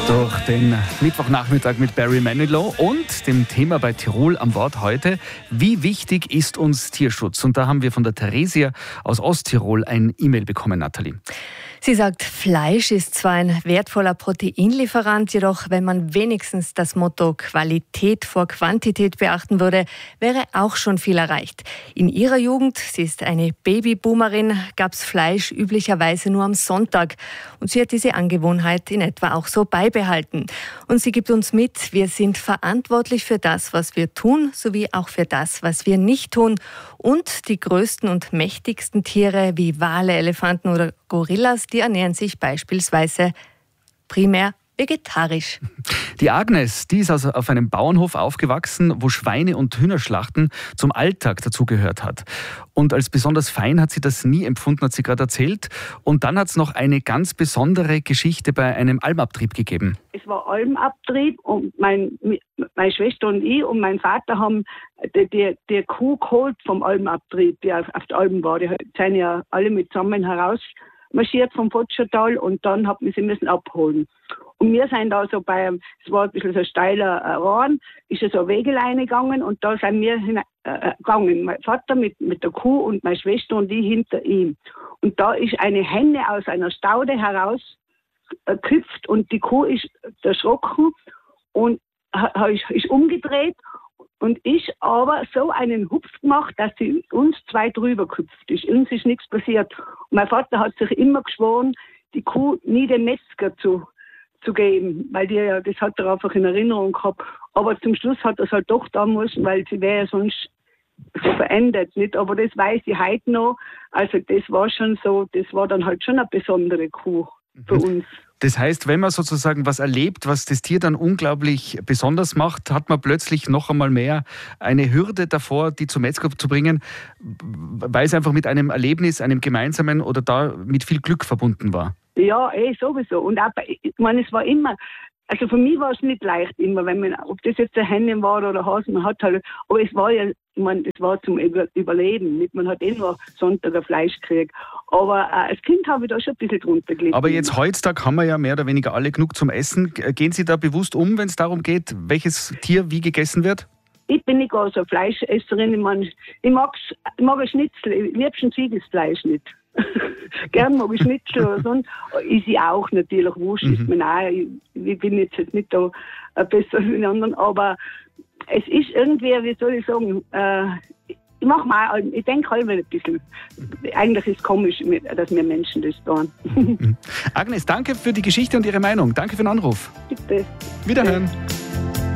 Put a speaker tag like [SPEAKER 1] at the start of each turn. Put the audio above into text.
[SPEAKER 1] Durch den Mittwochnachmittag mit Barry Manilow und dem Thema bei Tirol am Wort heute: Wie wichtig ist uns Tierschutz? Und da haben wir von der Theresia aus Osttirol ein E-Mail bekommen, Nathalie.
[SPEAKER 2] Sie sagt, Fleisch ist zwar ein wertvoller Proteinlieferant, jedoch wenn man wenigstens das Motto Qualität vor Quantität beachten würde, wäre auch schon viel erreicht. In ihrer Jugend, sie ist eine Babyboomerin, gab es Fleisch üblicherweise nur am Sonntag. Und sie hat diese Angewohnheit in etwa auch so beibehalten. Und sie gibt uns mit, wir sind verantwortlich für das, was wir tun, sowie auch für das, was wir nicht tun. Und die größten und mächtigsten Tiere wie Wale, Elefanten oder Gorillas, die ernähren sich beispielsweise primär vegetarisch.
[SPEAKER 1] Die Agnes, die ist also auf einem Bauernhof aufgewachsen, wo Schweine- und Hühnerschlachten zum Alltag dazugehört hat. Und als besonders fein hat sie das nie empfunden, hat sie gerade erzählt. Und dann hat es noch eine ganz besondere Geschichte bei einem Almabtrieb gegeben.
[SPEAKER 3] Es war Almabtrieb und meine Schwester und ich und mein Vater haben die Kuh geholt vom Almabtrieb, die auf der Alm war. Die sind ja alle mit zusammen herausmarschiert vom Fotschertal und dann hat man sie müssen abholen. Und wir sind da so es war ein bisschen so ein steiler Rahn, ist so eine Wegeleine gegangen und da sind wir gegangen. Mein Vater mit der Kuh und meine Schwester und ich hinter ihm. Und da ist eine Henne aus einer Staude herausgehüpft und die Kuh ist erschrocken und ist umgedreht und ich aber so einen Hupf gemacht, dass sie uns zwei drüber gehüpft ist. Uns ist nichts passiert. Und mein Vater hat sich immer geschworen, die Kuh nie dem Metzger zu geben, weil das hat er einfach in Erinnerung gehabt. Aber zum Schluss hat er es halt doch da müssen, weil sie wäre ja sonst so verändert, nicht? Aber das weiß ich heute noch. Also das war schon so, das war dann halt schon eine besondere Kuh für uns.
[SPEAKER 1] Das heißt, wenn man sozusagen was erlebt, was das Tier dann unglaublich besonders macht, hat man plötzlich noch einmal mehr eine Hürde davor, die zum Metzger zu bringen, weil es einfach mit einem Erlebnis, einem gemeinsamen oder da mit viel Glück verbunden war.
[SPEAKER 3] Ja, sowieso. Und auch, ich meine, es war immer, also für mich war es nicht leicht immer, wenn man, ob das jetzt eine Henne war oder Hase, man hat halt, aber es war ja, ich meine, es war zum Überleben, nicht? Man hat nur Sonntag ein Fleisch gekriegt. Aber als Kind habe ich da schon ein bisschen drunter gelitten.
[SPEAKER 1] Aber jetzt heutzutage haben wir ja mehr oder weniger alle genug zum Essen. Gehen Sie da bewusst um, wenn es darum geht, welches Tier wie gegessen wird?
[SPEAKER 3] Ich bin nicht gar so eine Fleischesserin. Ich mag ein Schnitzel, ich liebsten Ziegesfleisch nicht. Gern mag ich Schnitzel oder so. Ist ich auch natürlich, Wurst ist mir auch. Ich bin jetzt nicht da besser als die anderen, aber es ist irgendwie, wie soll ich sagen, ich denke halt ein bisschen, eigentlich ist es komisch, dass wir Menschen das tun.
[SPEAKER 1] Agnes, danke für die Geschichte und Ihre Meinung. Danke für den Anruf.
[SPEAKER 3] Bitte.
[SPEAKER 1] Wiederhören.